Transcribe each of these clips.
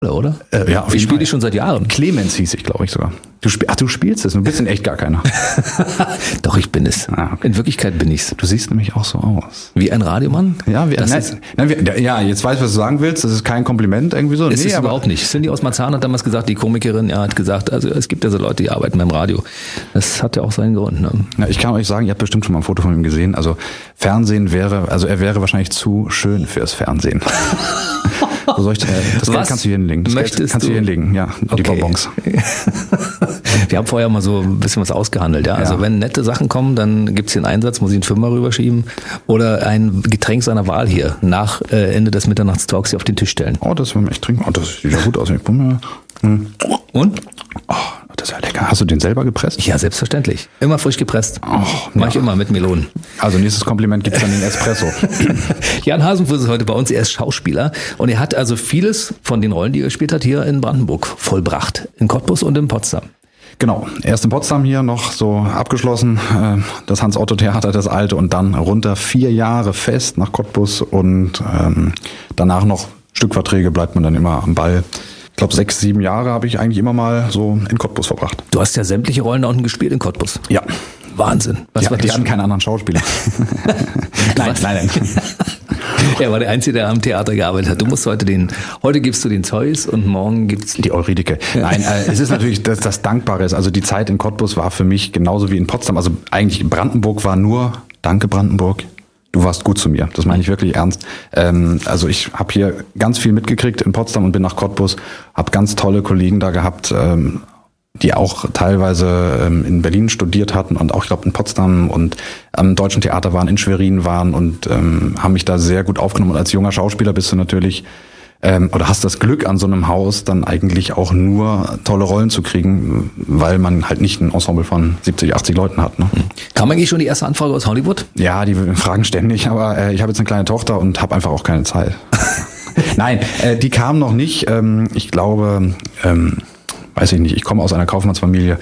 oder? Ja, auf Ich jeden spiele Fall. die schon seit Jahren. Clemens hieß ich, glaube ich sogar. Du spielst es, du bist in echt gar keiner. Doch, ich bin es. Ah, okay. In Wirklichkeit bin ich's. Du siehst nämlich auch so aus. Wie ein Radiomann? Ja, Das ist, jetzt weiß ich, was du sagen willst. Das ist kein Kompliment irgendwie so. ist es aber überhaupt nicht. Cindy aus Marzahn hat damals gesagt, die Komikerin, hat gesagt, also es gibt ja so Leute, die arbeiten beim Radio. Das hat ja auch seinen Grund. Ne? Ja, ich kann euch sagen, ihr habt bestimmt schon mal ein Foto von ihm gesehen. Also er wäre wahrscheinlich zu schön fürs Fernsehen. So soll ich, das Geld kannst du hier hinlegen. Das Geld kannst du hier hinlegen, ja, die Bonbons. Wir haben vorher mal so ein bisschen was ausgehandelt. Ja? Also wenn nette Sachen kommen, dann gibt's hier einen Einsatz, muss ich einen Fünfer rüberschieben oder ein Getränk seiner Wahl hier nach Ende des Mitternachtstalks hier auf den Tisch stellen. Oh, das wollen wir echt trinken. Oh, das sieht ja gut aus. Und? Oh, das ist ja lecker. Hast du den selber gepresst? Ja, selbstverständlich. Immer frisch gepresst. Oh, Mach ich immer mit Melonen. Also nächstes Kompliment gibt's dann den Espresso. Jan Hasenfuß ist heute bei uns. Er ist Schauspieler und er hat also vieles von den Rollen, die er gespielt hat, hier in Brandenburg vollbracht. In Cottbus und in Potsdam. Genau, erst in Potsdam hier noch so abgeschlossen, das Hans-Otto-Theater, das alte, und dann runter 4 Jahre fest nach Cottbus und danach noch Stückverträge, bleibt man dann immer am Ball. Ich glaube 6, 7 Jahre habe ich eigentlich immer mal so in Cottbus verbracht. Du hast ja sämtliche Rollen da unten gespielt in Cottbus. Ja. Wahnsinn. Was war Die das hatten keinen anderen Schauspieler. Nein. Er war der Einzige, der am Theater gearbeitet hat. Du musst heute gibst du den Zeus und morgen gibt's Die Euridike. Nein, es ist natürlich das Dankbare ist. Also die Zeit in Cottbus war für mich genauso wie in Potsdam. Also eigentlich Brandenburg war nur, danke Brandenburg, du warst gut zu mir. Das meine ich wirklich ernst. Also ich habe hier ganz viel mitgekriegt in Potsdam und bin nach Cottbus, habe ganz tolle Kollegen da gehabt, die auch teilweise in Berlin studiert hatten und auch, ich glaube, in Potsdam und am Deutschen Theater waren, in Schwerin waren und haben mich da sehr gut aufgenommen. Und als junger Schauspieler bist du natürlich oder hast das Glück, an so einem Haus dann eigentlich auch nur tolle Rollen zu kriegen, weil man halt nicht ein Ensemble von 70, 80 Leuten hat. Ne? Kam eigentlich schon die erste Anfrage aus Hollywood? Ja, die fragen ständig, aber ich habe jetzt eine kleine Tochter und habe einfach auch keine Zeit. Nein, die kam noch nicht. Ich glaube, weiß ich nicht, ich komme aus einer Kaufmannsfamilie.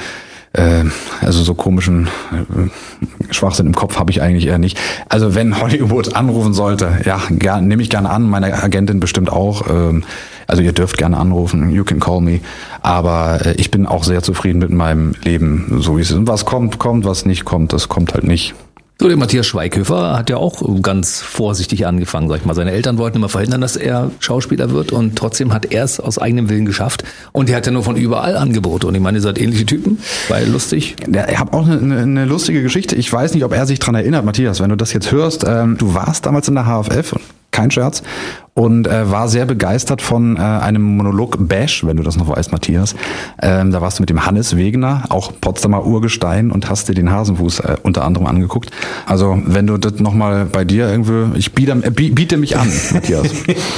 Also so komischen Schwachsinn im Kopf habe ich eigentlich eher nicht. Also wenn Hollywood anrufen sollte, ja, nehme ich gerne an, meine Agentin bestimmt auch. Also ihr dürft gerne anrufen, you can call me. Aber ich bin auch sehr zufrieden mit meinem Leben, so wie es ist. Und was kommt, kommt, was nicht kommt, das kommt halt nicht. So, der Matthias Schweighöfer hat ja auch ganz vorsichtig angefangen, sag ich mal. Seine Eltern wollten immer verhindern, dass er Schauspieler wird und trotzdem hat er es aus eigenem Willen geschafft. Und er hat ja nur von überall Angebote. Und ich meine, ihr seid ähnliche Typen, weil lustig. Ja, ich habe auch eine lustige Geschichte. Ich weiß nicht, ob er sich dran erinnert, Matthias, wenn du das jetzt hörst. Du warst damals in der HFF, kein Scherz, und war sehr begeistert von einem Monolog Bash, wenn du das noch weißt, Matthias. Da warst du mit dem Hannes Wegener, auch Potsdamer Urgestein, und hast dir den Hasenfuß unter anderem angeguckt. Also wenn du das nochmal bei dir irgendwie, ich biete mich an, Matthias.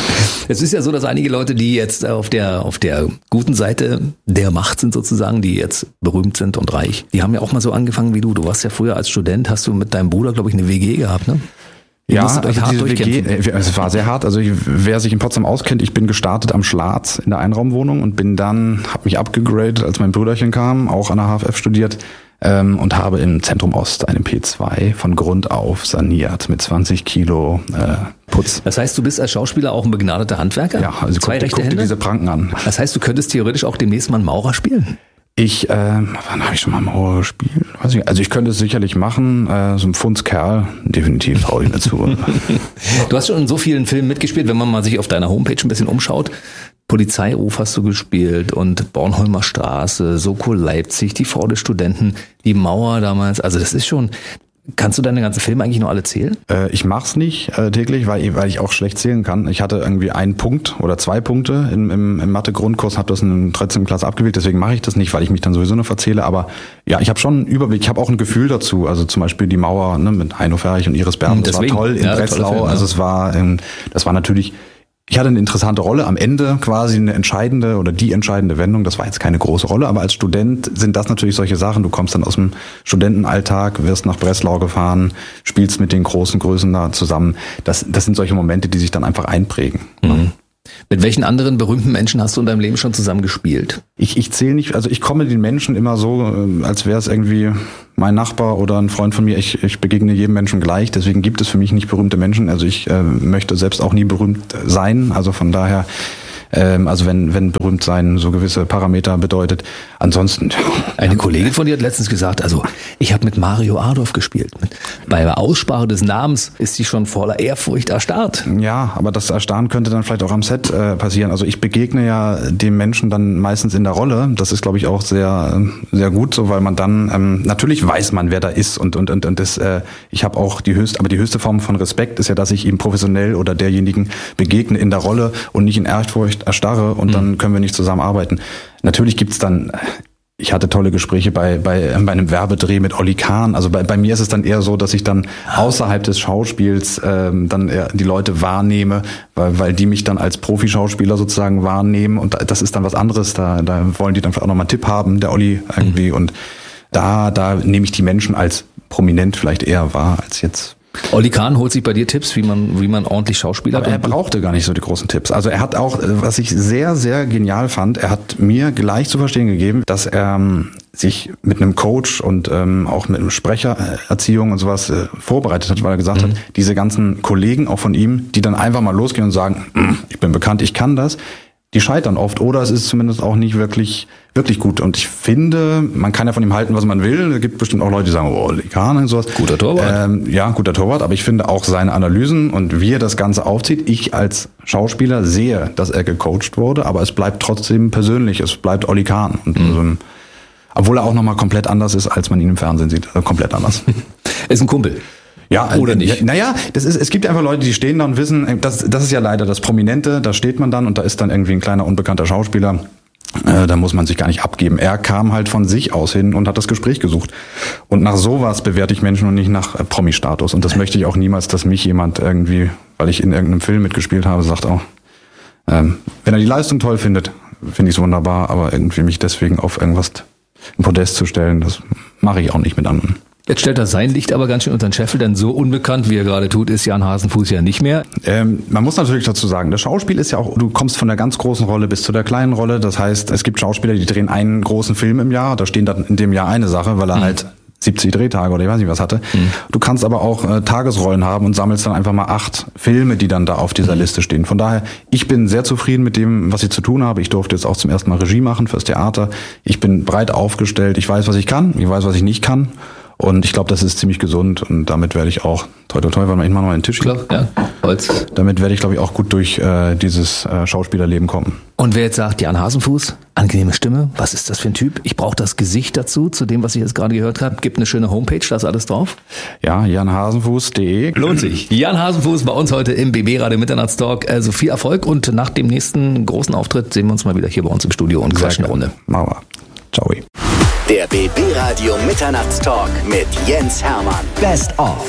Es ist ja so, dass einige Leute, die jetzt auf der guten Seite der Macht sind sozusagen, die jetzt berühmt sind und reich, die haben ja auch mal so angefangen wie du. Du warst ja früher als Student, hast du mit deinem Bruder, glaube ich, eine WG gehabt, ne? Ja, also diese WG, es war sehr hart. Also wer sich in Potsdam auskennt, ich bin gestartet am Schlatz in der Einraumwohnung und habe mich abgegradet, als mein Brüderchen kam, auch an der HFF studiert, und habe im Zentrum Ost einen P2 von Grund auf saniert mit 20 Kilo Putz. Das heißt, du bist als Schauspieler auch ein begnadeter Handwerker? Ja, also guck dir diese Pranken an. Das heißt, du könntest theoretisch auch demnächst mal einen Maurer spielen? Wann habe ich schon mal Maurer gespielt? Weiß ich, also ich könnte es sicherlich machen, so ein Pfundskerl, definitiv traue ich mir zu. Du hast schon in so vielen Filmen mitgespielt, wenn man mal sich auf deiner Homepage ein bisschen umschaut. Polizeiruf hast du gespielt und Bornholmer Straße, Soko Leipzig, die Frau des Studenten, die Mauer damals, also das ist schon... Kannst du deine ganzen Filme eigentlich noch alle zählen? Ich mach's nicht täglich, weil ich auch schlecht zählen kann. Ich hatte irgendwie 1 Punkt oder 2 Punkte im Mathe-Grundkurs, habe das in der 13. Klasse abgewählt, deswegen mache ich das nicht, weil ich mich dann sowieso nur verzähle. Aber ja, ich habe schon einen Überblick, ich habe auch ein Gefühl dazu. Also zum Beispiel die Mauer, ne, mit Heino Ferrich und Iris Berben, das war toll in Breslau. Film, also das war natürlich... Ich hatte eine interessante Rolle, am Ende quasi eine entscheidende oder die entscheidende Wendung. Das war jetzt keine große Rolle, aber als Student sind das natürlich solche Sachen. Du kommst dann aus dem Studentenalltag, wirst nach Breslau gefahren, spielst mit den großen Größen da zusammen. Das sind solche Momente, die sich dann einfach einprägen. Mhm. Mit welchen anderen berühmten Menschen hast du in deinem Leben schon zusammen gespielt? Ich zähle nicht, also ich komme den Menschen immer so, als wäre es irgendwie mein Nachbar oder ein Freund von mir. Ich begegne jedem Menschen gleich, deswegen gibt es für mich nicht berühmte Menschen. Also ich möchte selbst auch nie berühmt sein, also von daher Also wenn berühmt sein so gewisse Parameter bedeutet. Ansonsten. Eine Kollegin von dir hat letztens gesagt, also ich habe mit Mario Adorf gespielt. Bei der Aussprache des Namens ist sie schon voller Ehrfurcht erstarrt. Ja, aber das Erstarren könnte dann vielleicht auch am Set passieren. Also ich begegne ja dem Menschen dann meistens in der Rolle. Das ist, glaube ich, auch sehr, sehr gut so, weil man dann, natürlich weiß man, wer da ist und das, ich habe auch die höchste Form von Respekt ist ja, dass ich ihm professionell oder derjenigen begegne in der Rolle und nicht in Ehrfurcht erstarre und dann können wir nicht zusammenarbeiten. Natürlich gibt's dann, ich hatte tolle Gespräche bei einem Werbedreh mit Olli Kahn. Also bei mir ist es dann eher so, dass ich dann außerhalb des Schauspiels dann eher die Leute wahrnehme, weil die mich dann als Profi-Schauspieler sozusagen wahrnehmen und das ist dann was anderes. Da wollen die dann auch nochmal einen Tipp haben, der Olli irgendwie und da nehme ich die Menschen als prominent vielleicht eher wahr als jetzt. Olli Kahn holt sich bei dir Tipps, wie man ordentlich schauspielert. Aber er brauchte gar nicht so die großen Tipps. Also er hat auch, was ich sehr, sehr genial fand, er hat mir gleich zu verstehen gegeben, dass er sich mit einem Coach und auch mit einem Sprechererziehung und sowas vorbereitet hat, weil er gesagt hat, diese ganzen Kollegen auch von ihm, die dann einfach mal losgehen und sagen, ich bin bekannt, ich kann das, die scheitern oft oder es ist zumindest auch nicht wirklich gut. Und ich finde, man kann ja von ihm halten, was man will. Es gibt bestimmt auch Leute, die sagen, oh, Kahn und sowas. Guter Torwart. Guter Torwart. Aber ich finde auch seine Analysen und wie er das Ganze aufzieht. Ich als Schauspieler sehe, dass er gecoacht wurde, aber es bleibt trotzdem persönlich. Es bleibt Olli Kahn. Und, obwohl er auch nochmal komplett anders ist, als man ihn im Fernsehen sieht. Also komplett anders. Ist ein Kumpel. Ja, oder nicht? Naja, es gibt einfach Leute, die stehen da und wissen, das ist ja leider das Prominente, da steht man dann und da ist dann irgendwie ein kleiner unbekannter Schauspieler, da muss man sich gar nicht abgeben. Er kam halt von sich aus hin und hat das Gespräch gesucht. Und nach sowas bewerte ich Menschen und nicht nach Promi-Status. Und das möchte ich auch niemals, dass mich jemand irgendwie, weil ich in irgendeinem Film mitgespielt habe, sagt auch, wenn er die Leistung toll findet, finde ich es wunderbar, aber irgendwie mich deswegen auf irgendwas im Podest zu stellen, das mache ich auch nicht mit anderen. Jetzt stellt er sein Licht aber ganz schön unter den Scheffel, denn so unbekannt, wie er gerade tut, ist Jan Hasenfuß ja nicht mehr. Man muss natürlich dazu sagen, das Schauspiel ist ja auch, du kommst von der ganz großen Rolle bis zu der kleinen Rolle. Das heißt, es gibt Schauspieler, die drehen einen großen Film im Jahr, da stehen dann in dem Jahr eine Sache, weil er halt 70 Drehtage oder ich weiß nicht was hatte. Du kannst aber auch Tagesrollen haben und sammelst dann einfach mal 8 Filme, die dann da auf dieser Liste stehen. Von daher, ich bin sehr zufrieden mit dem, was ich zu tun habe. Ich durfte jetzt auch zum ersten Mal Regie machen fürs Theater. Ich bin breit aufgestellt. Ich weiß, was ich kann. Ich weiß, was ich nicht kann. Und ich glaube, das ist ziemlich gesund und damit werde ich auch, toi, weil man immer noch einen Tisch klar, ja, Holz. Damit werde ich, glaube ich, auch gut durch dieses Schauspielerleben kommen. Und wer jetzt sagt, Jan Hasenfuß, angenehme Stimme, was ist das für ein Typ? Ich brauche das Gesicht dazu, zu dem, was ich jetzt gerade gehört habe. Gibt eine schöne Homepage, da ist alles drauf. Ja, janhasenfuß.de. Lohnt sich. Jan Hasenfuß bei uns heute im BB Radio Mitternachtstalk. Also viel Erfolg und nach dem nächsten großen Auftritt sehen wir uns mal wieder hier bei uns im Studio und quatschen eine Runde. Machen wir. Ciao. Der BB Radio Mitternachtstalk mit Jens Hermann. Best of.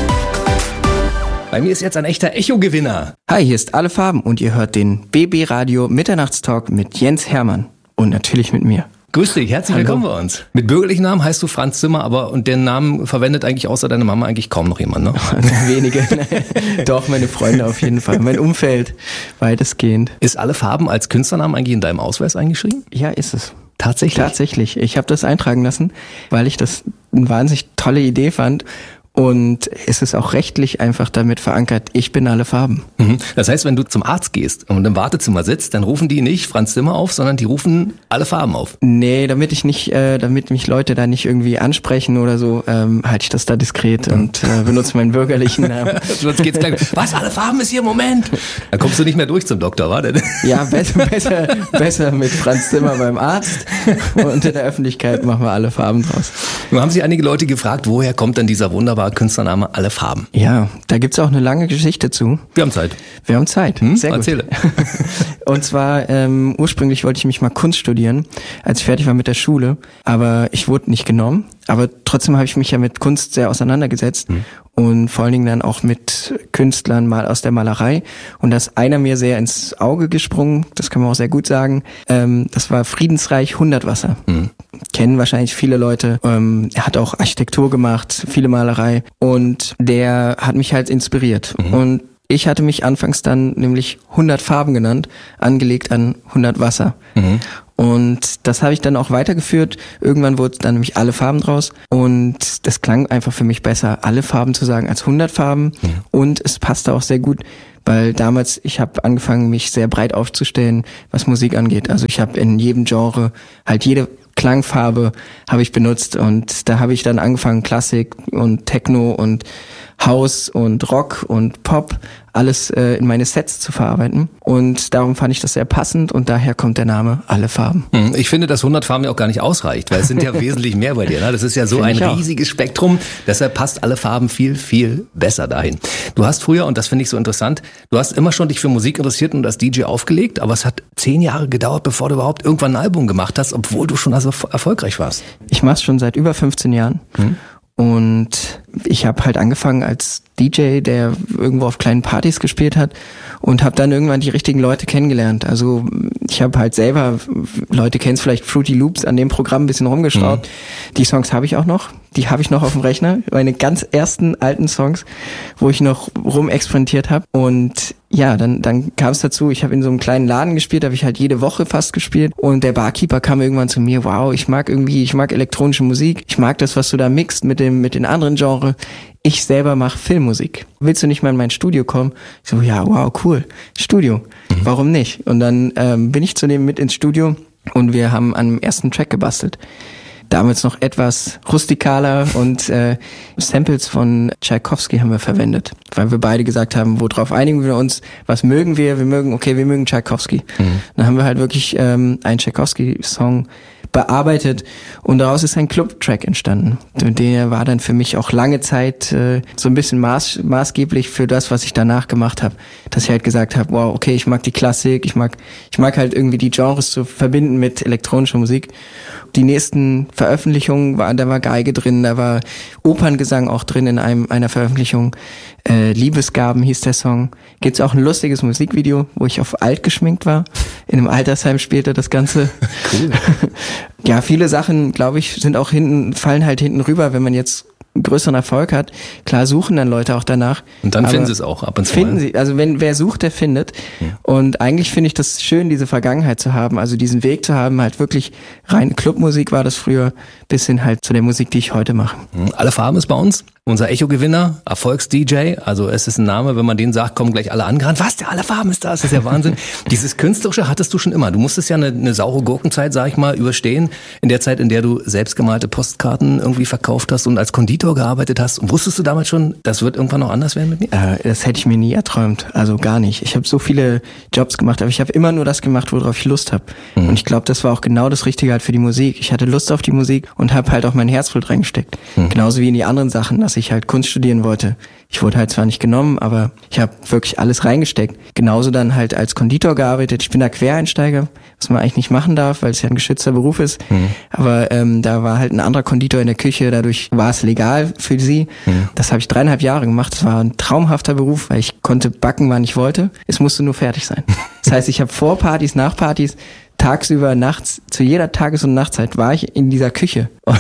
Bei mir ist jetzt ein echter Echo-Gewinner. Hi, hier ist Alle Farben und ihr hört den BB Radio Mitternachtstalk mit Jens Hermann. Und natürlich mit mir. Grüß dich, herzlich willkommen bei uns. Mit bürgerlichen Namen heißt du Franz Zimmer, aber und den Namen verwendet eigentlich außer deiner Mama eigentlich kaum noch jemand, ne? Wenige. Doch, meine Freunde auf jeden Fall. Mein Umfeld, weitestgehend. Ist Alle Farben als Künstlernamen eigentlich in deinem Ausweis eingeschrieben? Ja, ist es. Tatsächlich? Ich habe das eintragen lassen, weil ich das eine wahnsinnig tolle Idee fand. Und es ist auch rechtlich einfach damit verankert, ich bin alle Farben. Das heißt, wenn du zum Arzt gehst und im Wartezimmer sitzt, dann rufen die nicht Franz Zimmer auf, sondern die rufen Alle Farben auf. Nee, damit mich Leute da nicht irgendwie ansprechen oder so, halte ich das da diskret und benutze meinen bürgerlichen Namen. Sonst geht's gleich, was, Alle Farben ist hier, Moment. Da kommst du nicht mehr durch zum Doktor, wa? Ja, besser mit Franz Zimmer beim Arzt und in der Öffentlichkeit machen wir Alle Farben draus. Nun haben sich einige Leute gefragt, woher kommt denn dieser wunderbare Künstlername Alle Farben? Ja, da gibt's auch eine lange Geschichte zu. Wir haben Zeit. Sehr gut. Erzähle. Und zwar, ursprünglich wollte ich mich mal Kunst studieren, als ich fertig war mit der Schule, aber ich wurde nicht genommen. Aber trotzdem habe ich mich ja mit Kunst sehr auseinandergesetzt und vor allen Dingen dann auch mit Künstlern mal aus der Malerei. Und da ist einer mir sehr ins Auge gesprungen, das kann man auch sehr gut sagen. Das war Friedensreich Hundertwasser. Kennen wahrscheinlich viele Leute. Er hat auch Architektur gemacht, viele Malerei. Und der hat mich halt inspiriert. Und ich hatte mich anfangs dann nämlich 100 Farben genannt, angelegt an 100 Wasser. Und das habe ich dann auch weitergeführt. Irgendwann wurde dann nämlich Alle Farben draus. Und das klang einfach für mich besser, alle Farben zu sagen als 100 Farben. Und es passte auch sehr gut weil damals, ich habe angefangen, mich sehr breit aufzustellen, was Musik angeht. Also ich habe in jedem Genre halt jede Klangfarbe habe ich benutzt und da habe ich dann angefangen, Klassik und Techno und House und Rock und Pop alles in meine Sets zu verarbeiten und darum fand ich das sehr passend und daher kommt der Name Alle Farben. Ich finde, dass 100 Farben ja auch gar nicht ausreicht, weil es sind ja wesentlich mehr bei dir. Ne? Das ist ja so ein riesiges Spektrum, deshalb passt Alle Farben viel, viel besser dahin. Du hast früher, und das finde ich so interessant, du hast immer schon dich für Musik interessiert und als DJ aufgelegt, aber es hat 10 Jahre gedauert, bevor du überhaupt irgendwann ein Album gemacht hast, obwohl du schon also erfolgreich warst. Ich mache es schon seit über 15 Jahren. Und ich habe halt angefangen als DJ, der irgendwo auf kleinen Partys gespielt hat und habe dann irgendwann die richtigen Leute kennengelernt. Also ich habe halt selber, Leute kennen es vielleicht, Fruity Loops an dem Programm ein bisschen rumgeschraubt. Die Songs habe ich auch noch. Die habe ich noch auf dem Rechner. Meine ganz ersten alten Songs, wo ich noch rumexperimentiert habe. Und ja, dann kam es dazu, ich habe in so einem kleinen Laden gespielt, habe ich halt jede Woche fast gespielt. Und der Barkeeper kam irgendwann zu mir, wow, ich mag elektronische Musik. Ich mag das, was du da mixt mit den anderen Genres. Ich selber mache Filmmusik. Willst du nicht mal in mein Studio kommen? Ich so, ja, wow, cool. Studio. Warum nicht? Und dann bin ich zu dem mit ins Studio und wir haben an dem ersten Track gebastelt. Damals noch etwas rustikaler und Samples von Tchaikovsky haben wir verwendet, weil wir beide gesagt haben, worauf einigen wir uns, was mögen wir? Wir mögen Tchaikovsky. Dann haben wir halt wirklich einen Tchaikovsky-Song bearbeitet und daraus ist ein Club-Track entstanden. Und der war dann für mich auch lange Zeit so ein bisschen maßgeblich für das, was ich danach gemacht habe. Dass ich halt gesagt habe, wow, okay, ich mag die Klassik, ich mag halt irgendwie die Genres zu verbinden mit elektronischer Musik. Die nächsten Veröffentlichungen da war Geige drin, da war Operngesang auch drin in einer Veröffentlichung. Liebesgaben hieß der Song. Gibt's auch ein lustiges Musikvideo, wo ich auf alt geschminkt war. In einem Altersheim spielte das Ganze. Cool. Ja, viele Sachen, glaube ich, fallen halt hinten rüber, wenn man jetzt einen größeren Erfolg hat. Klar suchen dann Leute auch danach. Und dann finden sie es auch ab und zu. Finden sie, also wer sucht, der findet. Und eigentlich finde ich das schön, diese Vergangenheit zu haben, also diesen Weg zu haben, halt wirklich rein Clubmusik war das früher, bis hin halt zu der Musik, die ich heute mache. Alle Farben ist bei uns. Unser Echo-Gewinner, Erfolgs-DJ, also es ist ein Name, wenn man den sagt, kommen gleich alle angerannt. Was, der Alle Farben ist da? Das ist ja Wahnsinn. Dieses Künstlerische hattest du schon immer. Du musstest ja eine saure Gurkenzeit, sag ich mal, überstehen. In der Zeit, in der du selbstgemalte Postkarten irgendwie verkauft hast und als Konditor gearbeitet hast. Und wusstest du damals schon, das wird irgendwann noch anders werden mit mir? Das hätte ich mir nie erträumt. Also gar nicht. Ich habe so viele Jobs gemacht, aber ich habe immer nur das gemacht, worauf ich Lust habe. Und ich glaube, das war auch genau das Richtige halt für die Musik. Ich hatte Lust auf die Musik und habe halt auch mein Herzblut reingesteckt. Genauso wie in die anderen Sachen, dass ich halt Kunst studieren wollte. Ich wurde halt zwar nicht genommen, aber ich habe wirklich alles reingesteckt. Genauso dann halt als Konditor gearbeitet. Ich bin da Quereinsteiger, was man eigentlich nicht machen darf, weil es ja ein geschützter Beruf ist. Aber da war halt ein anderer Konditor in der Küche, dadurch war es legal für sie. Das habe ich 3,5 Jahre gemacht. Das war ein traumhafter Beruf, weil ich konnte backen, wann ich wollte. Es musste nur fertig sein. Das heißt, ich habe vor Partys, nach Partys, tagsüber, nachts, zu jeder Tages- und Nachtzeit war ich in dieser Küche. Und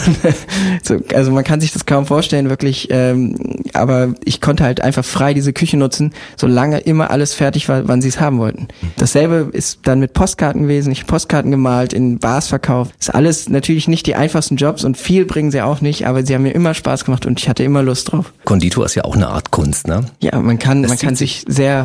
also man kann sich das kaum vorstellen, wirklich, aber ich konnte halt einfach frei diese Küche nutzen, solange immer alles fertig war, wann sie es haben wollten. Dasselbe ist dann mit Postkarten gewesen. Ich habe Postkarten gemalt, in Bars verkauft. Das ist alles natürlich nicht die einfachsten Jobs und viel bringen sie auch nicht, aber sie haben mir immer Spaß gemacht und ich hatte immer Lust drauf. Konditor ist ja auch eine Art Kunst, ne? Ja, man kann sich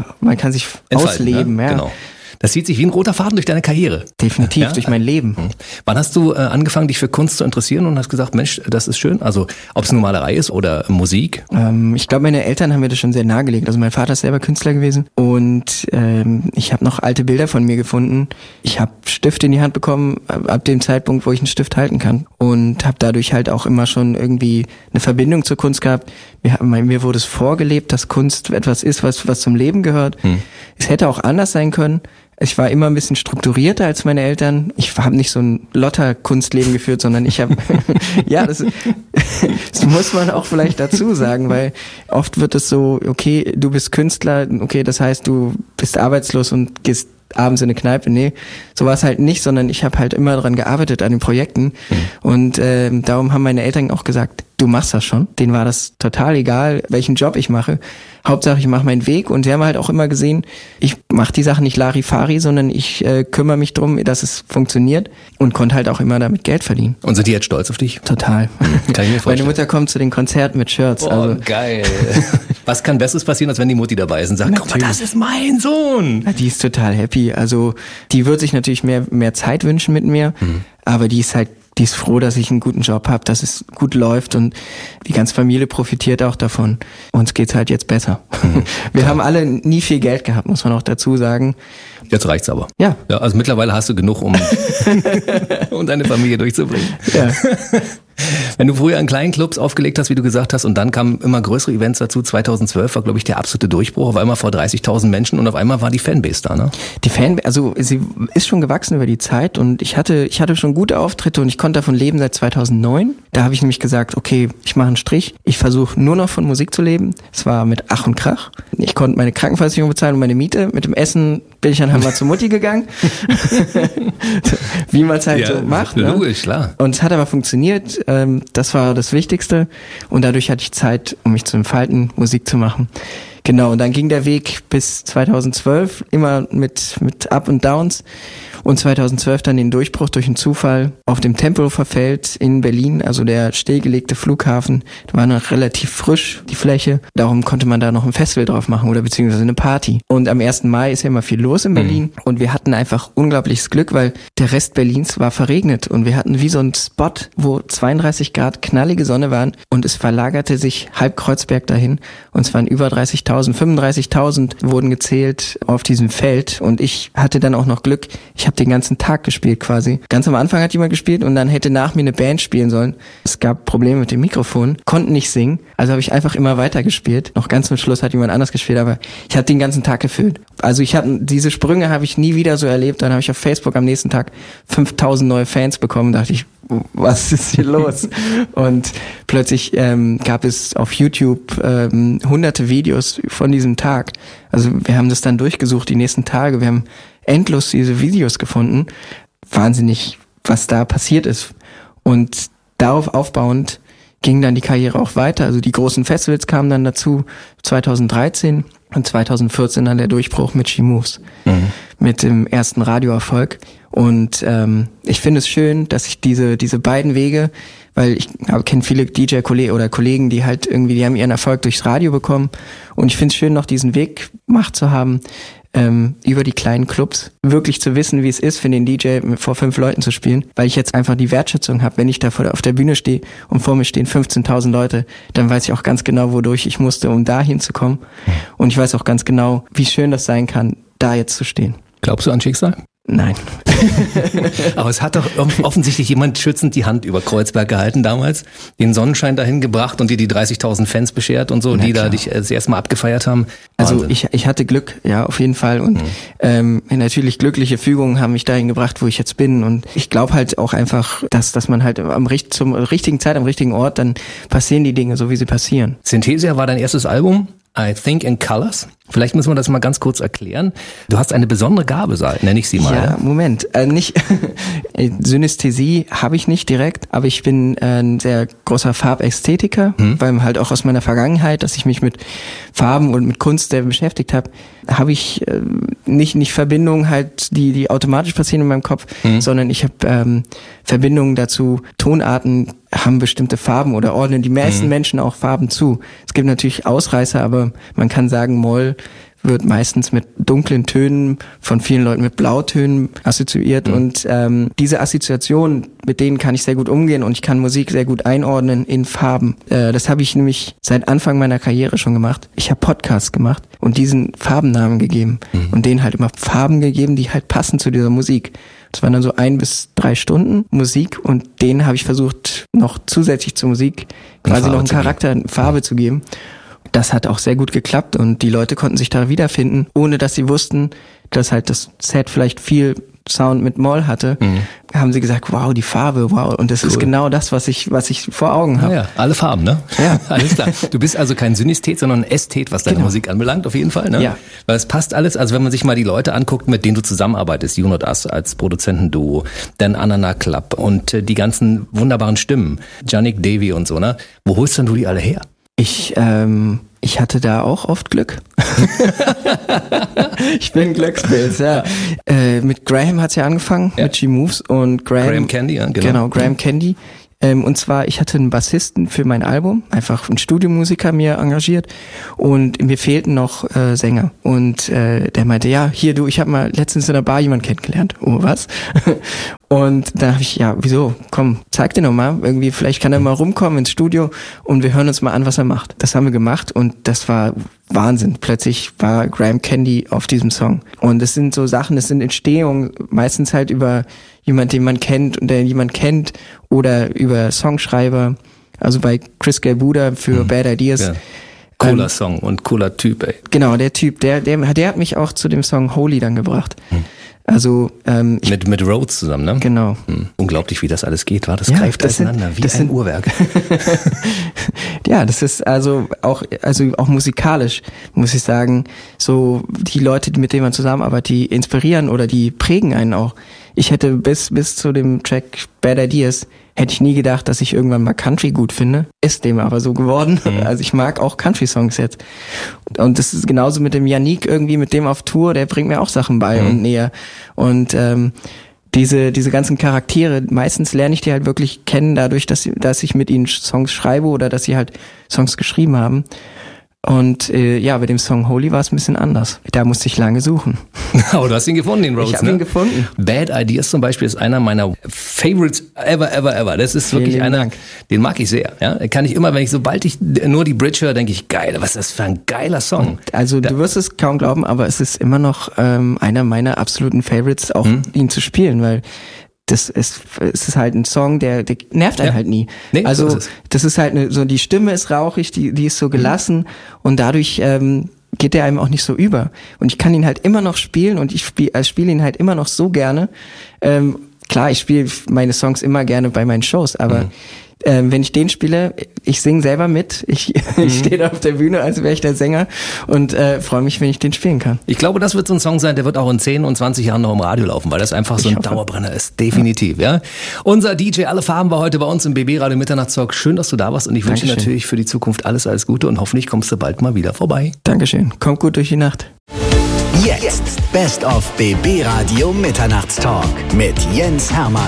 ausleben, ne? Ja. Genau. Das zieht sich wie ein roter Faden durch deine Karriere. Definitiv, durch mein Leben. Wann hast du angefangen, dich für Kunst zu interessieren und hast gesagt, Mensch, das ist schön? Also ob es nur Malerei ist oder Musik? Ich glaube, meine Eltern haben mir das schon sehr nahegelegt. Also mein Vater ist selber Künstler gewesen und ich habe noch alte Bilder von mir gefunden. Ich habe Stifte in die Hand bekommen, ab dem Zeitpunkt, wo ich einen Stift halten kann und habe dadurch halt auch immer schon irgendwie eine Verbindung zur Kunst gehabt. Mir wurde es vorgelebt, dass Kunst etwas ist, was zum Leben gehört. Es hätte auch anders sein können. Ich war immer ein bisschen strukturierter als meine Eltern. Ich habe nicht so ein Lotter-Kunstleben geführt, sondern ich habe, ja, das muss man auch vielleicht dazu sagen, weil oft wird es so, okay, du bist Künstler, okay, das heißt, du bist arbeitslos und gehst abends in eine Kneipe. Nee, so war es halt nicht, sondern ich habe halt immer daran gearbeitet, an den Projekten. Und darum haben meine Eltern auch gesagt, du machst das schon. Denen war das total egal, welchen Job ich mache. Hauptsache, ich mache meinen Weg. Und sie haben halt auch immer gesehen, ich mache die Sachen nicht Larifari, sondern ich kümmere mich drum, dass es funktioniert und konnte halt auch immer damit Geld verdienen. Und sind die jetzt stolz auf dich? Total. Kann ich mir vorstellen. Meine Mutter kommt zu den Konzerten mit Shirts. Oh, also geil. Was kann Besseres passieren, als wenn die Mutti dabei ist und sagt, guck mal, das ist mein Sohn. Ja, die ist total happy. Also die wird sich natürlich mehr Zeit wünschen mit mir, aber die ist froh, dass ich einen guten Job habe, dass es gut läuft und die ganze Familie profitiert auch davon. Uns geht's halt jetzt besser. Wir haben alle nie viel Geld gehabt, muss man auch dazu sagen. Jetzt reicht's aber. Ja. Also mittlerweile hast du genug, um deine Familie durchzubringen. Ja. Wenn du früher in kleinen Clubs aufgelegt hast, wie du gesagt hast, und dann kamen immer größere Events dazu, 2012 war, glaube ich, der absolute Durchbruch, auf einmal vor 30.000 Menschen und auf einmal war die Fanbase da, ne? Die Fanbase, also sie ist schon gewachsen über die Zeit und ich hatte schon gute Auftritte und ich konnte davon leben seit 2009. Da habe ich nämlich gesagt, okay, ich mache einen Strich, ich versuche nur noch von Musik zu leben. Es war mit Ach und Krach. Ich konnte meine Krankenversicherung bezahlen und meine Miete. Mit dem Essen bin ich dann halt mal zur Mutti gegangen. Wie man es halt so macht. Logisch, klar. Und es hat aber funktioniert. Das war das Wichtigste. Und dadurch hatte ich Zeit, um mich zu entfalten, Musik zu machen. Genau, und dann ging der Weg bis 2012 immer mit Up und Downs und 2012 dann den Durchbruch durch einen Zufall auf dem Tempelhofer Feld in Berlin, also der stillgelegte Flughafen. Da war noch relativ frisch die Fläche, darum konnte man da noch ein Festival drauf machen oder beziehungsweise eine Party. Und am 1. Mai ist ja immer viel los in Berlin und wir hatten einfach unglaubliches Glück, weil der Rest Berlins war verregnet und wir hatten wie so einen Spot, wo 32 Grad knallige Sonne waren und es verlagerte sich halb Kreuzberg dahin und es waren über 35.000 wurden gezählt auf diesem Feld und ich hatte dann auch noch Glück, ich habe den ganzen Tag gespielt quasi. Ganz am Anfang hat jemand gespielt und dann hätte nach mir eine Band spielen sollen. Es gab Probleme mit dem Mikrofon, konnten nicht singen, also habe ich einfach immer weiter gespielt. Noch ganz zum Schluss hat jemand anders gespielt, aber ich hatte den ganzen Tag gefüllt. Also diese Sprünge habe ich nie wieder so erlebt. Dann habe ich auf Facebook am nächsten Tag 5.000 neue Fans bekommen, dachte ich, was ist hier los? Und plötzlich gab es auf YouTube hunderte Videos von diesem Tag. Also wir haben das dann durchgesucht die nächsten Tage. Wir haben endlos diese Videos gefunden. Wahnsinnig, was da passiert ist. Und darauf aufbauend ging dann die Karriere auch weiter. Also die großen Festivals kamen dann dazu 2013 und 2014 dann der Durchbruch mit She Moves. Mit dem ersten Radioerfolg. Und ich finde es schön, dass ich diese beiden Wege, weil ich kenne viele DJ-Kollegen, die halt irgendwie, die haben ihren Erfolg durchs Radio bekommen. Und ich finde es schön, noch diesen Weg gemacht zu haben, über die kleinen Clubs wirklich zu wissen, wie es ist, für den DJ vor 5 Leuten zu spielen, weil ich jetzt einfach die Wertschätzung habe, wenn ich da auf der Bühne stehe und vor mir stehen 15.000 Leute, dann weiß ich auch ganz genau, wodurch ich musste, um da hinzukommen. Und ich weiß auch ganz genau, wie schön das sein kann, da jetzt zu stehen. Glaubst du an Schicksal? Nein. Aber es hat doch offensichtlich jemand schützend die Hand über Kreuzberg gehalten damals, den Sonnenschein dahin gebracht und dir die 30.000 Fans beschert und so, die da dich das erste Mal abgefeiert haben. Also ich hatte Glück, ja, auf jeden Fall. Und natürlich glückliche Fügungen haben mich dahin gebracht, wo ich jetzt bin. Und ich glaube halt auch einfach, dass man halt zum richtigen Zeit, am richtigen Ort, dann passieren die Dinge so, wie sie passieren. Synthesia war dein erstes Album. I Think in Colors. Vielleicht müssen wir das mal ganz kurz erklären. Du hast eine besondere Gabe, nenne ich sie mal. Ja, Moment. Nicht Synästhesie habe ich nicht direkt, aber ich bin ein sehr großer Farbästhetiker, weil halt auch aus meiner Vergangenheit, dass ich mich mit Farben und mit Kunst sehr beschäftigt habe ich nicht Verbindungen halt, die automatisch passieren in meinem Kopf, sondern ich habe Verbindungen dazu, Tonarten haben bestimmte Farben oder ordnen die meisten Menschen auch Farben zu. Es gibt natürlich Ausreißer, aber man kann sagen, Moll wird meistens mit dunklen Tönen, von vielen Leuten mit Blautönen assoziiert und diese Assoziationen, mit denen kann ich sehr gut umgehen und ich kann Musik sehr gut einordnen in Farben. Das habe ich nämlich seit Anfang meiner Karriere schon gemacht. Ich habe Podcasts gemacht und diesen Farbennamen gegeben und denen halt immer Farben gegeben, die halt passen zu dieser Musik. Das waren dann so 1 bis 3 Stunden Musik und denen habe ich versucht, noch zusätzlich zur Musik quasi noch einen Charakter, eine Farbe zu geben. Das hat auch sehr gut geklappt und die Leute konnten sich da wiederfinden, ohne dass sie wussten, dass halt das Set vielleicht viel Sound mit Moll hatte. Haben sie gesagt, wow, die Farbe, wow. Und das ist genau das, was ich vor Augen habe. Ja, alle Farben, ne? Ja. Alles klar. Du bist also kein Synästhet, sondern ein Ästhet, was deine Musik anbelangt, auf jeden Fall, ne? Ja. Weil es passt alles. Also wenn man sich mal die Leute anguckt, mit denen du zusammenarbeitest, You Not Us als Produzentenduo, dann Anana Club und die ganzen wunderbaren Stimmen, Janik Davy und so, ne? Wo holst denn du die alle her? Ich hatte da auch oft Glück. Ich bin Glückspilz, ja. Mit Graham hat's ja angefangen, mit She Moves und Graham Candy, ja, genau. Graham Candy. Und zwar, ich hatte einen Bassisten für mein Album, einfach einen Studiomusiker mir engagiert und mir fehlten noch Sänger. Und der meinte, ja, hier du, ich habe mal letztens in der Bar jemanden kennengelernt. Oh, was? Und da habe ich, ja, wieso? Komm, zeig dir noch mal. Irgendwie, vielleicht kann er mal rumkommen ins Studio und wir hören uns mal an, was er macht. Das haben wir gemacht und das war Wahnsinn. Plötzlich war Graham Candy auf diesem Song. Und es sind so Sachen, es sind Entstehungen, meistens halt über jemand, den man kennt und der jemand kennt oder über Songschreiber. Also bei Chris Gelbuda für Bad Ideas. Ja. Cooler Song und cooler Typ, ey. Genau, der Typ, der hat mich auch zu dem Song Holy dann gebracht. Also mit Rhodes zusammen, ne? Genau. Unglaublich, wie das alles geht, war das Ja, greift das auseinander wie ein Uhrwerk. Ja, das ist also auch musikalisch, muss ich sagen, so die Leute, mit denen man zusammenarbeitet, die inspirieren oder die prägen einen auch. Ich hätte bis zu dem Track Bad Ideas hätte ich nie gedacht, dass ich irgendwann mal Country gut finde. Ist dem aber so geworden. Also ich mag auch Country-Songs jetzt. Und das ist genauso mit dem Yannick irgendwie, mit dem auf Tour, der bringt mir auch Sachen bei und näher. Und diese ganzen Charaktere, meistens lerne ich die halt wirklich kennen, dadurch, dass ich mit ihnen Songs schreibe oder dass sie halt Songs geschrieben haben. Und bei dem Song Holy war es ein bisschen anders. Da musste ich lange suchen. Oh, du hast ihn gefunden, den Rhodes, Ich habe ihn gefunden. Bad Ideas zum Beispiel ist einer meiner Favorites ever. Das ist wirklich Vielen einer, Dank. den mag ich sehr. Ja, kann ich immer, sobald ich nur die Bridge höre, denke ich, geil, was ist das für ein geiler Song. Also du wirst es kaum glauben, aber es ist immer noch einer meiner absoluten Favorites, auch ihn zu spielen, weil es ist halt ein Song, der nervt einen halt nie. Nee, also so ist es. das ist halt so, die Stimme ist rauchig, die ist so gelassen und dadurch geht der einem auch nicht so über. Und ich kann ihn halt immer noch spielen und ich spiele ihn halt immer noch so gerne. Klar, ich spiele meine Songs immer gerne bei meinen Shows, aber wenn ich den spiele, ich singe selber mit. Ich stehe da auf der Bühne, als wäre ich der Sänger und freue mich, wenn ich den spielen kann. Ich glaube, das wird so ein Song sein, der wird auch in 10 und 20 Jahren noch im Radio laufen, weil das einfach so ein Dauerbrenner ist. Definitiv, ja. Unser DJ Alle Farben war heute bei uns im BB Radio Mitternachtstalk. Schön, dass du da warst und ich wünsche dir natürlich für die Zukunft alles Gute und hoffentlich kommst du bald mal wieder vorbei. Dankeschön. Kommt gut durch die Nacht. Jetzt Best of BB Radio Mitternachtstalk mit Jens Hermann.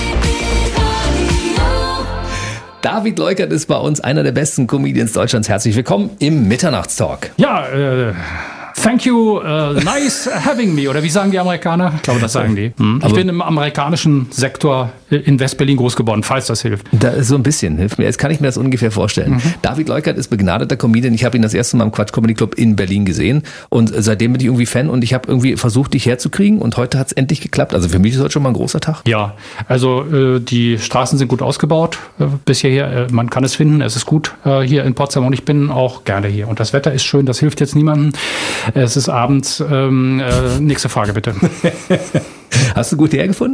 David Leukert ist bei uns einer der besten Comedians Deutschlands. Herzlich willkommen im Mitternachtstalk. Ja, thank you, nice having me. Oder wie sagen die Amerikaner? Ich glaube, das sagen die. Ich bin im amerikanischen Sektor in West-Berlin groß geworden, falls das hilft. Da ist so ein bisschen, hilft mir. Jetzt kann ich mir das ungefähr vorstellen. David Leukert ist begnadeter Comedian. Ich habe ihn das erste Mal im Quatsch Comedy Club in Berlin gesehen und seitdem bin ich irgendwie Fan und ich habe irgendwie versucht, dich herzukriegen und heute hat es endlich geklappt. Also für mich ist heute schon mal ein großer Tag. Ja, also die Straßen sind gut ausgebaut bis hierher. Man kann es finden, es ist gut hier in Potsdam und ich bin auch gerne hier. Und das Wetter ist schön, das hilft jetzt niemandem. Es ist abends. Nächste Frage bitte. Hast du gut hergefunden?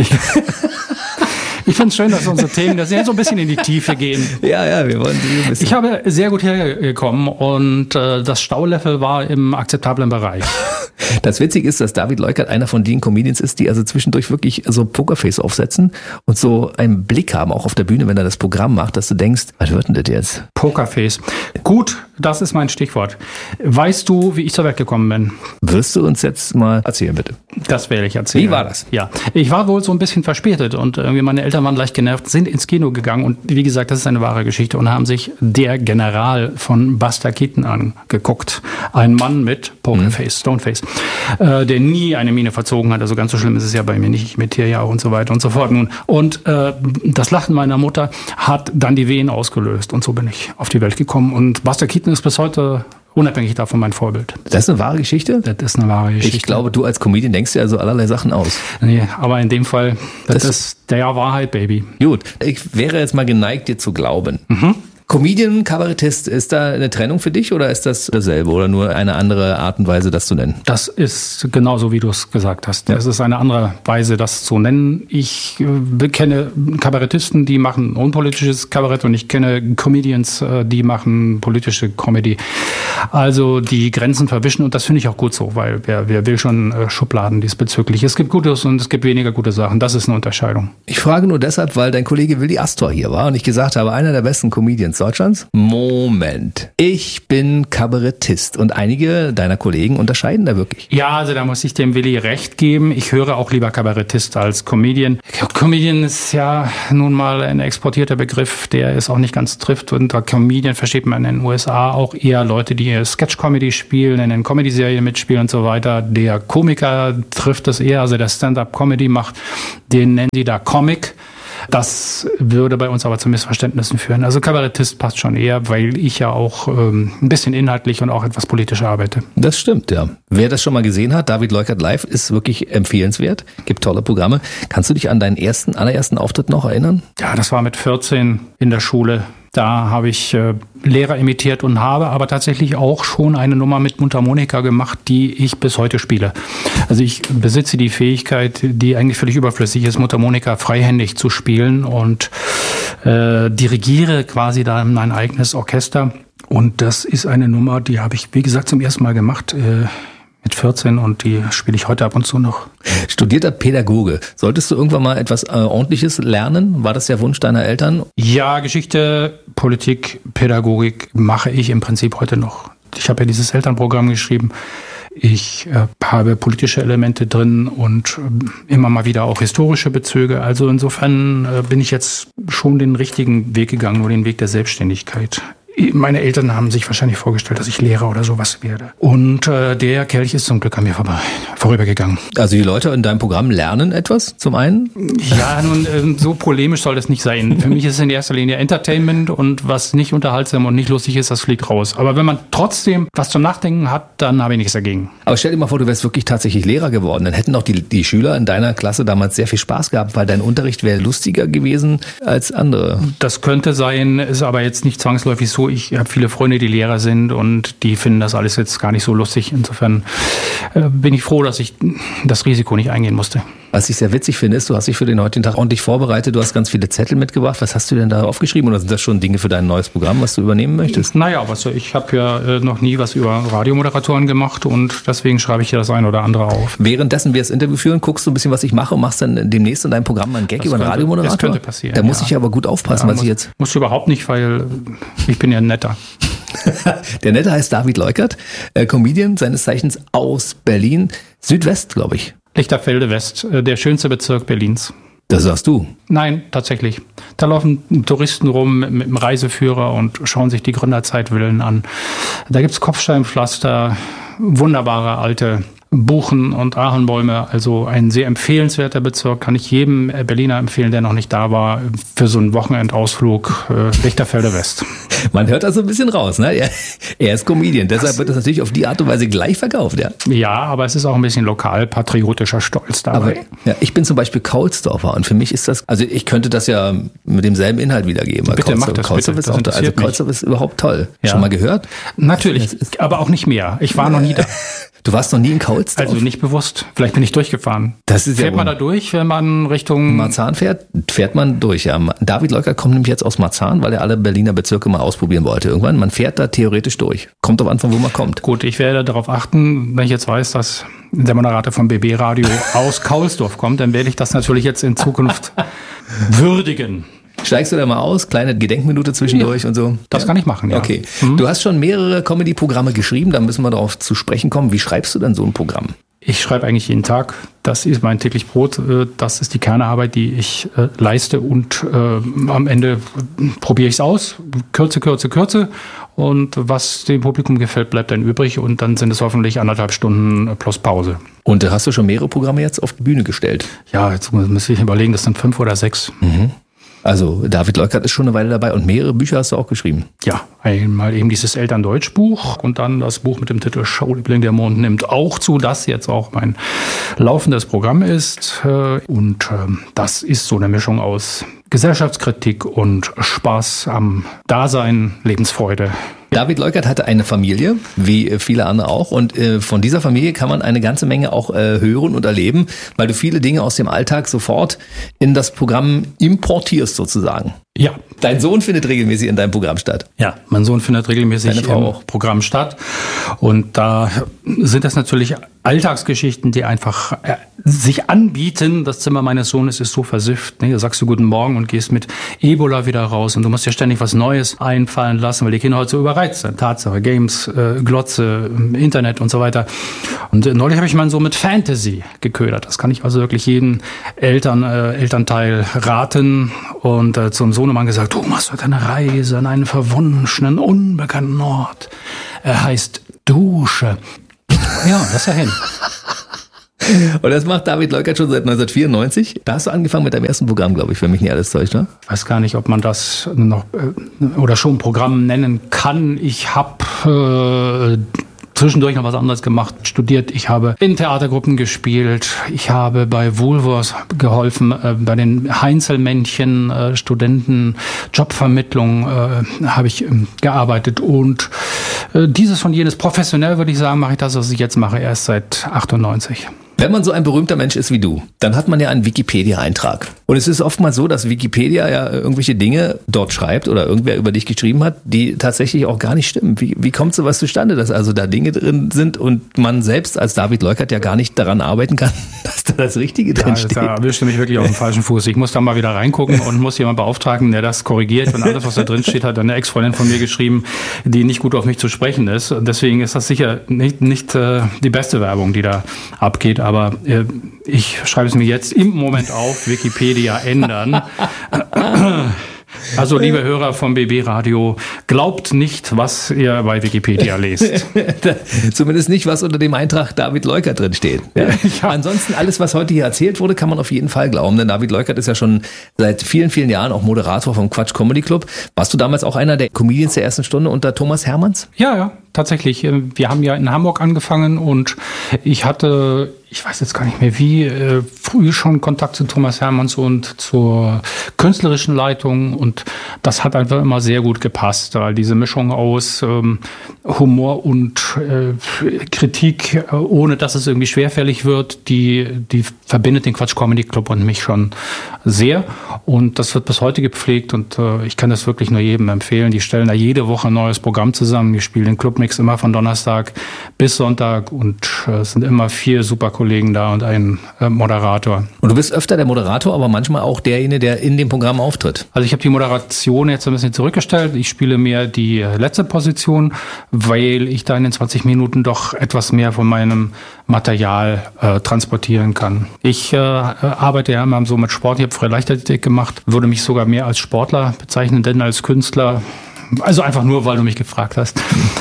Ich finde es schön, dass unsere Themen da sehr so ein bisschen in die Tiefe gehen. Ja, wir wollen ein bisschen. Ich habe sehr gut hergekommen und das Staulevel war im akzeptablen Bereich. Das Witzige ist, dass David Leukert einer von den Comedians ist, die also zwischendurch wirklich so Pokerface aufsetzen und so einen Blick haben, auch auf der Bühne, wenn er das Programm macht, dass du denkst, was wird denn das jetzt? Pokerface. Gut, das ist mein Stichwort. Weißt du, wie ich zur Welt gekommen bin? Wirst du uns jetzt mal erzählen, bitte? Das werde ich erzählen. Wie war das? Ja, ich war wohl so ein bisschen verspätet und irgendwie meine Eltern waren leicht genervt, sind ins Kino gegangen und wie gesagt, das ist eine wahre Geschichte und haben sich Der General von Buster Keaton angeguckt. Ein Mann mit Pokerface, Stoneface, der nie eine Miene verzogen hat. Also ganz so schlimm ist es ja bei mir nicht. Ich imitiere ja auch und so weiter und so fort. Nun. Und das Lachen meiner Mutter hat dann die Wehen ausgelöst und so bin ich auf die Welt gekommen und Buster Keaton ist bis heute unabhängig davon mein Vorbild. Das ist eine wahre Geschichte? Das ist eine wahre Geschichte. Ich glaube, du als Comedian denkst dir also allerlei Sachen aus. Nee, aber in dem Fall, das ist der Wahrheit, Baby. Gut, ich wäre jetzt mal geneigt, dir zu glauben. Comedian, Kabarettist, ist da eine Trennung für dich oder ist das dasselbe oder nur eine andere Art und Weise, das zu nennen? Das ist genauso, wie du es gesagt hast. Es ist eine andere Weise, das zu nennen. Ich kenne Kabarettisten, die machen unpolitisches Kabarett und ich kenne Comedians, die machen politische Comedy. Also die Grenzen verwischen und das finde ich auch gut so, weil wer will schon Schubladen diesbezüglich. Es gibt Gutes und es gibt weniger gute Sachen. Das ist eine Unterscheidung. Ich frage nur deshalb, weil dein Kollege Willi Astor hier war und ich gesagt habe, einer der besten Comedians Provinz Deutschlands? Moment. Ich bin Kabarettist und einige deiner Kollegen unterscheiden da wirklich. Ja, also da muss ich dem Willi recht geben. Ich höre auch lieber Kabarettist als Comedian. Comedian ist ja nun mal ein exportierter Begriff, der es auch nicht ganz trifft. Unter Comedian versteht man in den USA auch eher Leute, die Sketch-Comedy spielen, in den Comedy-Serien mitspielen und so weiter. Der Komiker trifft das eher, also der Stand-up-Comedy macht, den nennen die da Comic. Das würde bei uns aber zu Missverständnissen führen. Also Kabarettist passt schon eher, weil ich ja auch ein bisschen inhaltlich und auch etwas politisch arbeite. Das stimmt, ja. Wer das schon mal gesehen hat, David Leukert live, ist wirklich empfehlenswert. Gibt tolle Programme. Kannst du dich an deinen allerersten Auftritt noch erinnern? Ja, das war mit 14 in der Schule. Da habe ich Lehrer imitiert und habe aber tatsächlich auch schon eine Nummer mit Mundharmonika gemacht, die ich bis heute spiele. Also ich besitze die Fähigkeit, die eigentlich völlig überflüssig ist, Mundharmonika freihändig zu spielen und dirigiere quasi da mein eigenes Orchester. Und das ist eine Nummer, die habe ich, wie gesagt, zum ersten Mal gemacht mit 14 und die spiele ich heute ab und zu noch. Studierter Pädagoge. Solltest du irgendwann mal etwas Ordentliches lernen? War das der Wunsch deiner Eltern? Ja, Geschichte, Politik, Pädagogik mache ich im Prinzip heute noch. Ich habe ja dieses Elternprogramm geschrieben. Ich habe politische Elemente drin und immer mal wieder auch historische Bezüge. Also insofern bin ich jetzt schon den richtigen Weg gegangen, nur den Weg der Selbstständigkeit. Meine Eltern haben sich wahrscheinlich vorgestellt, dass ich Lehrer oder sowas werde. Und der Kelch ist zum Glück an mir vorübergegangen. Also die Leute in deinem Programm lernen etwas zum einen? Ja, nun, so polemisch soll das nicht sein. Für mich ist es in erster Linie Entertainment und was nicht unterhaltsam und nicht lustig ist, das fliegt raus. Aber wenn man trotzdem was zum Nachdenken hat, dann habe ich nichts dagegen. Aber stell dir mal vor, du wärst wirklich tatsächlich Lehrer geworden. Dann hätten auch die Schüler in deiner Klasse damals sehr viel Spaß gehabt, weil dein Unterricht wäre lustiger gewesen als andere. Das könnte sein, ist aber jetzt nicht zwangsläufig so. Ich habe viele Freunde, die Lehrer sind und die finden das alles jetzt gar nicht so lustig. Insofern bin ich froh, dass ich das Risiko nicht eingehen musste. Was ich sehr witzig finde, ist, du hast dich für den heutigen Tag ordentlich vorbereitet. Du hast ganz viele Zettel mitgebracht. Was hast du denn da aufgeschrieben? Oder sind das schon Dinge für dein neues Programm, was du übernehmen möchtest? Naja, ich habe ja noch nie was über Radiomoderatoren gemacht und deswegen schreibe ich hier das ein oder andere auf. Währenddessen wir das Interview führen, guckst du ein bisschen, was ich mache und machst dann demnächst in deinem Programm einen Gag über einen Radiomoderator? Das könnte passieren. Da muss ich aber gut aufpassen, was ich jetzt... Musst du überhaupt nicht, weil ich bin ja ein Netter. Der Nette heißt David Leukert, Comedian, seines Zeichens aus Berlin, Südwest, glaube ich. Lichterfelde West, der schönste Bezirk Berlins. Das sagst du? Nein, tatsächlich. Da laufen Touristen rum mit dem Reiseführer und schauen sich die Gründerzeitvillen an. Da gibt's Kopfsteinpflaster, wunderbare alte Buchen und Ahornbäume, also ein sehr empfehlenswerter Bezirk, kann ich jedem Berliner empfehlen, der noch nicht da war, für so einen Wochenendausflug Lichterfelde West. Man hört also ein bisschen raus, ne? Er ist Comedian, deshalb wird das natürlich auf die Art und Weise gleich verkauft, ja. Ja, aber es ist auch ein bisschen lokalpatriotischer Stolz dabei. Aber ja, ich bin zum Beispiel Kaulsdorfer und für mich ist das, also ich könnte das ja mit demselben Inhalt wiedergeben. Bitte mach das, Kaulsdorf ist auch da. Also Kaulsdorf ist überhaupt toll. Ja. Schon mal gehört? Natürlich, aber auch nicht mehr. Ich war noch nie da. Du warst noch nie in Kaulsdorf? Also nicht bewusst. Vielleicht bin ich durchgefahren. Das ist fährt man da durch, wenn man Richtung Marzahn fährt man durch, ja. David Leukert kommt nämlich jetzt aus Marzahn, weil er alle Berliner Bezirke mal ausprobieren wollte. Irgendwann, man fährt da theoretisch durch. Kommt drauf an, von wo man kommt. Gut, ich werde darauf achten, wenn ich jetzt weiß, dass der Moderator vom BB Radio aus Kaulsdorf kommt, dann werde ich das natürlich jetzt in Zukunft würdigen. Steigst du da mal aus? Kleine Gedenkminute zwischendurch und so? Das kann ich machen, ja. Okay. Du hast schon mehrere Comedy-Programme geschrieben, da müssen wir darauf zu sprechen kommen. Wie schreibst du denn so ein Programm? Ich schreibe eigentlich jeden Tag. Das ist mein täglich Brot. Das ist die Kernarbeit, die ich leiste. Und am Ende probiere ich es aus. Kürze. Und was dem Publikum gefällt, bleibt dann übrig. Und dann sind es hoffentlich 1,5 Stunden plus Pause. Und hast du schon mehrere Programme jetzt auf die Bühne gestellt? Ja, jetzt muss ich überlegen, das sind 5 oder 6. Mhm. Also David Leukert ist schon eine Weile dabei und mehrere Bücher hast du auch geschrieben. Ja, einmal eben dieses Elterndeutsch-Buch und dann das Buch mit dem Titel Schauliebling, der Mond nimmt auch zu, das jetzt auch mein laufendes Programm ist. Und das ist so eine Mischung aus Gesellschaftskritik und Spaß am Dasein, Lebensfreude. David Leukert hatte eine Familie, wie viele andere auch. Und von dieser Familie kann man eine ganze Menge auch hören und erleben, weil du viele Dinge aus dem Alltag sofort in das Programm importierst sozusagen. Ja. Dein Sohn findet regelmäßig in deinem Programm statt. Ja, mein Sohn findet regelmäßig Deine Frau im auch. Programm statt. Und da sind das natürlich Alltagsgeschichten, die einfach sich anbieten. Das Zimmer meines Sohnes ist so versifft. Ne? Da sagst du Guten Morgen und gehst mit Ebola wieder raus. Und du musst dir ständig was Neues einfallen lassen, weil die Kinder heute so überreizt sind. Tatsache, Games, Glotze, Internet und so weiter. Und neulich habe ich meinen Sohn mit Fantasy geködert. Das kann ich also wirklich jedem Elternteil raten. Und zum Sohnemann gesagt, du machst heute eine Reise an einen verwunschenen, unbekannten Ort. Er heißt Dusche. Ja, das ist ja hin. Und das macht David Leukert schon seit 1994. Da hast du angefangen mit deinem ersten Programm, glaube ich, wenn mich nicht alles täuscht, ne? Ich weiß gar nicht, ob man das noch oder schon Programm nennen kann. Ich habe zwischendurch noch was anderes gemacht, studiert. Ich habe in Theatergruppen gespielt. Ich habe bei Woolworths geholfen, bei den Heinzelmännchen, Studenten, Jobvermittlung habe ich gearbeitet. Und dieses und jenes professionell, würde ich sagen, mache ich das, was ich jetzt mache, erst seit 98. Wenn man so ein berühmter Mensch ist wie du, dann hat man ja einen Wikipedia-Eintrag. Und es ist oftmals so, dass Wikipedia ja irgendwelche Dinge dort schreibt oder irgendwer über dich geschrieben hat, die tatsächlich auch gar nicht stimmen. Wie kommt sowas zustande, dass also da Dinge drin sind und man selbst als David Leukert ja gar nicht daran arbeiten kann, dass da das Richtige drin steht? Da erwischt du mich wirklich auf dem falschen Fuß. Ich muss da mal wieder reingucken und muss jemanden beauftragen, der das korrigiert. Und alles, was da drin steht, hat eine Ex-Freundin von mir geschrieben, die nicht gut auf mich zu sprechen ist. Und deswegen ist das sicher nicht die beste Werbung, die da abgeht. Aber ich schreibe es mir jetzt im Moment auf, Wikipedia ändern. Also, liebe Hörer vom BB Radio, glaubt nicht, was ihr bei Wikipedia lest. Zumindest nicht, was unter dem Eintrag David Leukert drin steht. Ja. Ja. Ansonsten alles, was heute hier erzählt wurde, kann man auf jeden Fall glauben, denn David Leukert ist ja schon seit vielen, vielen Jahren auch Moderator vom Quatsch Comedy Club. Warst du damals auch einer der Comedians der ersten Stunde unter Thomas Hermanns? Ja, tatsächlich. Wir haben ja in Hamburg angefangen und ich hatte, ich weiß jetzt gar nicht mehr wie, früh schon Kontakt zu Thomas Hermanns und zur künstlerischen Leitung und das hat einfach immer sehr gut gepasst, weil diese Mischung aus Humor und Kritik, ohne dass es irgendwie schwerfällig wird, die verbindet den Quatsch Comedy Club und mich schon sehr und das wird bis heute gepflegt und ich kann das wirklich nur jedem empfehlen. Die stellen da jede Woche ein neues Programm zusammen, die spielen den Clubmix immer von Donnerstag bis Sonntag und es sind immer 4 super Kollegen da und ein Moderator. Und du bist öfter der Moderator, aber manchmal auch derjenige, der in dem Programm auftritt. Also ich habe die Moderation jetzt ein bisschen zurückgestellt. Ich spiele mehr die letzte Position, weil ich da in den 20 Minuten doch etwas mehr von meinem Material transportieren kann. Ich arbeite ja immer so mit Sport. Ich habe früher Leichtathletik gemacht, würde mich sogar mehr als Sportler bezeichnen, denn als Künstler. Also einfach nur, weil du mich gefragt hast.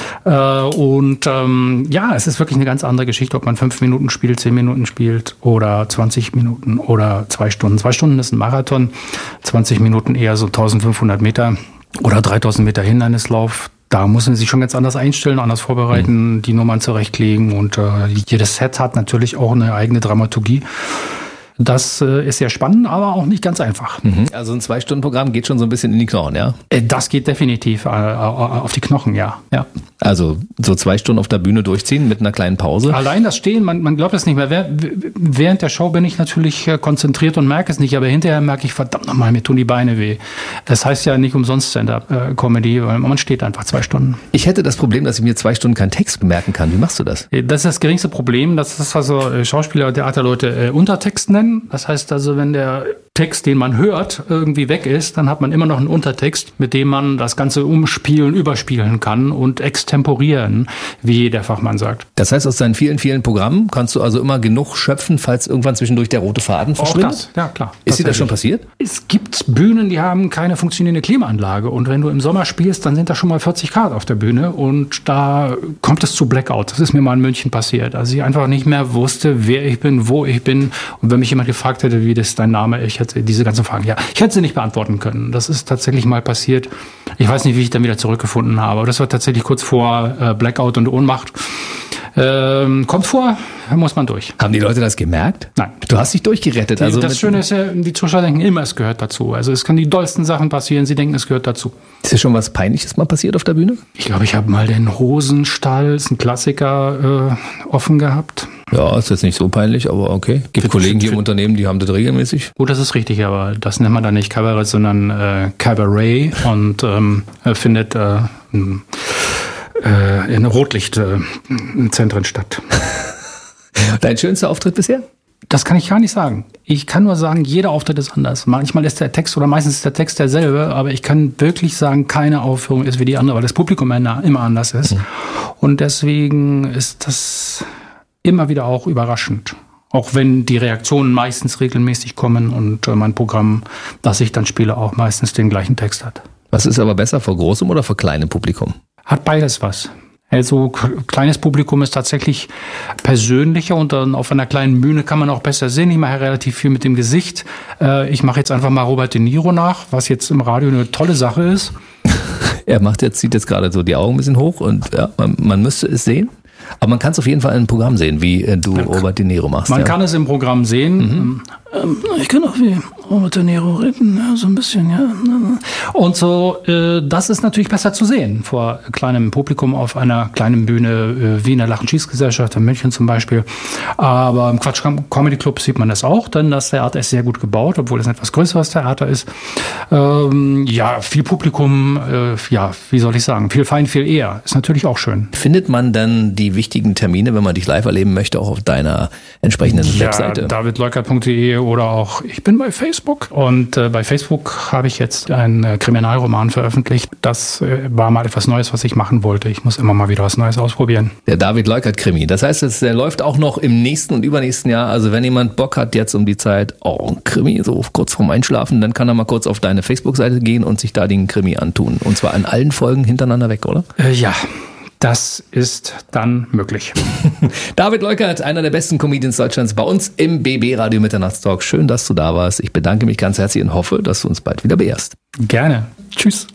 Es ist wirklich eine ganz andere Geschichte, ob man 5 Minuten spielt, 10 Minuten spielt oder 20 Minuten oder 2 Stunden. 2 Stunden ist ein Marathon, 20 Minuten eher so 1500 Meter oder 3000 Meter Hindernislauf. Da muss man sich schon ganz anders einstellen, anders vorbereiten, die Nummern zurechtlegen und jedes Set hat natürlich auch eine eigene Dramaturgie. Das ist sehr spannend, aber auch nicht ganz einfach. Also ein 2-Stunden-Programm geht schon so ein bisschen in die Knochen, ja? Das geht definitiv auf die Knochen, ja. Also so 2 Stunden auf der Bühne durchziehen mit einer kleinen Pause. Allein das Stehen, man glaubt es nicht mehr. Während der Show bin ich natürlich konzentriert und merke es nicht, aber hinterher merke ich, verdammt nochmal, mir tun die Beine weh. Das heißt ja nicht umsonst Stand-Up-Comedy, weil man steht einfach 2 Stunden. Ich hätte das Problem, dass ich mir 2 Stunden keinen Text merken kann. Wie machst du das? Das ist das geringste Problem. Das ist, was so Schauspieler und Theaterleute Untertext nennen. Das heißt also, wenn der Text, den man hört, irgendwie weg ist, dann hat man immer noch einen Untertext, mit dem man das Ganze umspielen, überspielen kann und extemporieren, wie der Fachmann sagt. Das heißt, aus deinen vielen, vielen Programmen kannst du also immer genug schöpfen, falls irgendwann zwischendurch der rote Faden verschwindet? Auch das, ja klar. Ist dir das schon passiert? Es gibt Bühnen, die haben keine funktionierende Klimaanlage und wenn du im Sommer spielst, dann sind da schon mal 40 Grad auf der Bühne und da kommt es zu Blackout. Das ist mir mal in München passiert. Also ich einfach nicht mehr wusste, wer ich bin, wo ich bin und wenn mich jemand gefragt hätte, wie das dein Name ist, ich hätte diese ganzen Fragen, ich hätte sie nicht beantworten können. Das ist tatsächlich mal passiert. Ich weiß nicht, wie ich dann wieder zurückgefunden habe, aber das war tatsächlich kurz vor Blackout und Ohnmacht. Kommt vor, muss man durch. Haben die Leute das gemerkt? Nein. Du hast dich durchgerettet. Also das Schöne ist ja, die Zuschauer denken immer, es gehört dazu. Also es kann die dollsten Sachen passieren, sie denken, es gehört dazu. Ist dir schon was Peinliches mal passiert auf der Bühne? Ich glaube, ich habe mal den Hosenstall, ist ein Klassiker, offen gehabt. Ja, ist jetzt nicht so peinlich, aber okay. Gibt Kollegen hier im Unternehmen, die haben das regelmäßig. Gut, das ist richtig, aber das nennt man dann nicht Kabarett, sondern Cabaret und findet in Rotlichtzentren statt. Dein schönster Auftritt bisher? Das kann ich gar nicht sagen. Ich kann nur sagen, jeder Auftritt ist anders. Manchmal ist der Text oder meistens ist der Text derselbe, aber ich kann wirklich sagen, keine Aufführung ist wie die andere, weil das Publikum immer anders ist. Mhm. Und deswegen ist das immer wieder auch überraschend. Auch wenn die Reaktionen meistens regelmäßig kommen und mein Programm, das ich dann spiele, auch meistens den gleichen Text hat. Was ist aber besser, vor großem oder vor kleinem Publikum? Hat beides was. Also kleines Publikum ist tatsächlich persönlicher und dann auf einer kleinen Bühne kann man auch besser sehen. Ich mache relativ viel mit dem Gesicht. Ich mache jetzt einfach mal Robert De Niro nach, was jetzt im Radio eine tolle Sache ist. Er zieht jetzt gerade so die Augen ein bisschen hoch und ja, man müsste es sehen. Aber man kann es auf jeden Fall im Programm sehen, wie du Robert De Niro machst. Man kann es im Programm sehen. Mhm. Ich kann auch wie Robert De Niro reden, ja, so ein bisschen, ja. Und so, das ist natürlich besser zu sehen vor kleinem Publikum auf einer kleinen Bühne, wie in der Lach-und-Schieß-Gesellschaft in München zum Beispiel. Aber im Quatsch Comedy Club sieht man das auch, denn das Theater ist sehr gut gebaut, obwohl es ein etwas größeres Theater ist. Ja, viel Publikum, ja, wie soll ich sagen, viel Fein, viel eher. Ist natürlich auch schön. Findet man dann die wichtigen Termine, wenn man dich live erleben möchte, auch auf deiner entsprechenden Webseite? Ja, davidleukert.de oder auch, ich bin bei Facebook. Und bei Facebook habe ich jetzt einen Kriminalroman veröffentlicht. Das war mal etwas Neues, was ich machen wollte. Ich muss immer mal wieder was Neues ausprobieren. Der David Leukert-Krimi. Das heißt, der läuft auch noch im nächsten und übernächsten Jahr. Also wenn jemand Bock hat jetzt um die Zeit, ein Krimi, so kurz vorm Einschlafen, dann kann er mal kurz auf deine Facebook-Seite gehen und sich da den Krimi antun. Und zwar in allen Folgen hintereinander weg, oder? Ja. Das ist dann möglich. David Leukert, einer der besten Comedians Deutschlands, bei uns im BB Radio Mitternachtstalk. Schön, dass du da warst. Ich bedanke mich ganz herzlich und hoffe, dass du uns bald wieder beehrst. Gerne. Tschüss.